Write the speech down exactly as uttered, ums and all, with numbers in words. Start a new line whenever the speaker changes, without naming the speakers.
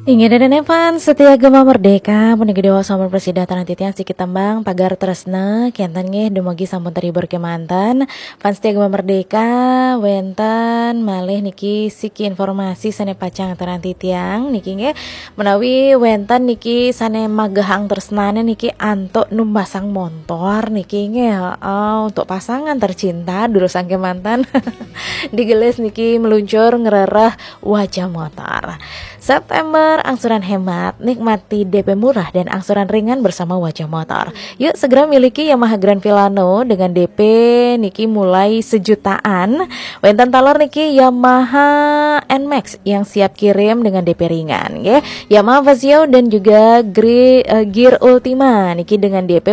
Ingin dan Evan setia gema merdeka menegi dewa samar presida tanah titian sikit tembang pagar tresna kiantan nge demogi sampun terhibur kemantan fans setia gema merdeka wentan malih niki siki informasi sane pacang tanah titiang niki nge menawi wentan niki sane magahang tresnane niki antuk numbasang montor niki nge oh, untuk pasangan tercinta dulu sang kemantan digelis niki meluncur ngerereh wajah motor. September angsuran hemat, nikmati D P murah dan angsuran ringan bersama Wajah Motor. Yuk segera miliki Yamaha Grand Villano dengan D P niki mulai sejutaan. Wentan talor niki Yamaha N-Max yang siap kirim dengan D P ringan, ya. Yamaha Vazio dan juga Gear Ultima niki dengan D P